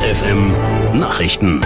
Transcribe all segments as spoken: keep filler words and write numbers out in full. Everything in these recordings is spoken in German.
F M Nachrichten.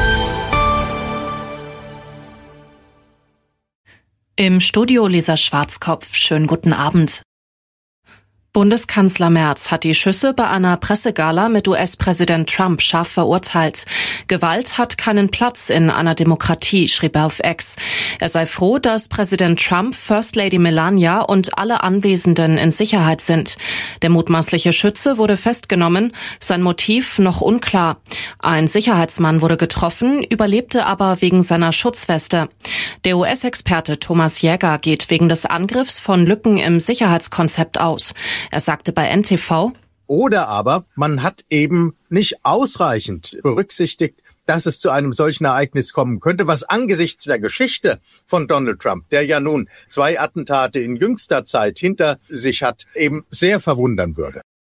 Im Studio Lisa Schwarzkopf. Schönen guten Abend. Bundeskanzler Merz hat die Schüsse bei einer Pressegala mit U S-Präsident Trump scharf verurteilt. Gewalt hat keinen Platz in einer Demokratie, schrieb er auf X. Er sei froh, dass Präsident Trump, First Lady Melania und alle Anwesenden in Sicherheit sind. Der mutmaßliche Schütze wurde festgenommen, sein Motiv noch unklar. Ein Sicherheitsmann wurde getroffen, überlebte aber wegen seiner Schutzweste. Der U S-Experte Thomas Jäger geht wegen des Angriffs von Lücken im Sicherheitskonzept aus. Er sagte bei N T V: Oder aber man hat eben nicht ausreichend berücksichtigt, dass es zu einem solchen Ereignis kommen könnte, was angesichts der Geschichte von Donald Trump, der ja nun zwei Attentate in jüngster Zeit hinter sich hat, eben sehr verwundern würde.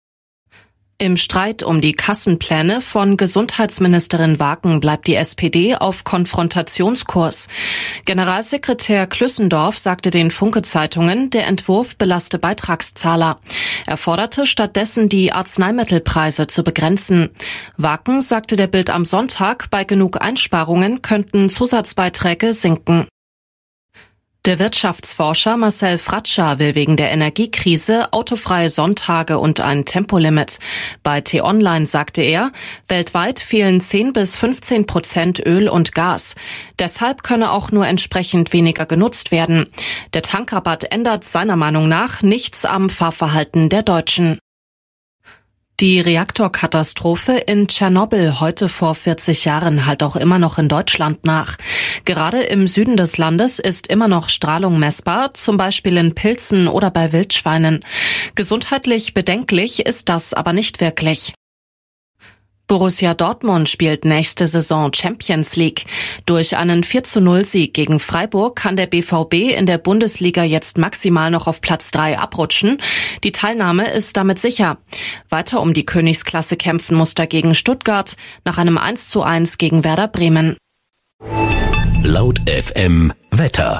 Im Streit um die Kassenpläne von Gesundheitsministerin Waken bleibt die S P D auf Konfrontationskurs. Generalsekretär Klüssendorf sagte den Funke-Zeitungen, der Entwurf belaste Beitragszahler. Er forderte stattdessen, die Arzneimittelpreise zu begrenzen. Waken sagte der Bild am Sonntag, bei genug Einsparungen könnten Zusatzbeiträge sinken. Der Wirtschaftsforscher Marcel Fratscher will wegen der Energiekrise autofreie Sonntage und ein Tempolimit. Bei T-Online sagte er, weltweit fehlen zehn bis fünfzehn Prozent Öl und Gas. Deshalb könne auch nur entsprechend weniger genutzt werden. Der Tankrabatt ändert seiner Meinung nach nichts am Fahrverhalten der Deutschen. Die Reaktorkatastrophe in Tschernobyl heute vor vierzig Jahren hallt auch immer noch in Deutschland nach. Gerade im Süden des Landes ist immer noch Strahlung messbar, zum Beispiel in Pilzen oder bei Wildschweinen. Gesundheitlich bedenklich ist das aber nicht wirklich. Borussia Dortmund spielt nächste Saison Champions League. Durch einen vier zu null Sieg gegen Freiburg kann der B V B in der Bundesliga jetzt maximal noch auf Platz drei abrutschen. Die Teilnahme ist damit sicher. Weiter um die Königsklasse kämpfen muss dagegen Stuttgart nach einem eins zu eins gegen Werder Bremen. Laut F M Wetter.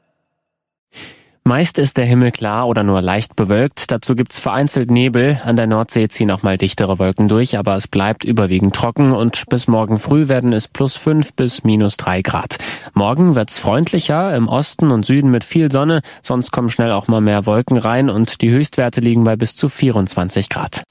Meist ist der Himmel klar oder nur leicht bewölkt. Dazu gibt's vereinzelt Nebel. An der Nordsee ziehen auch mal dichtere Wolken durch, aber es bleibt überwiegend trocken und bis morgen früh werden es plus fünf bis minus drei Grad. Morgen wird's freundlicher, im Osten und Süden mit viel Sonne. Sonst kommen schnell auch mal mehr Wolken rein und die Höchstwerte liegen bei bis zu vierundzwanzig Grad.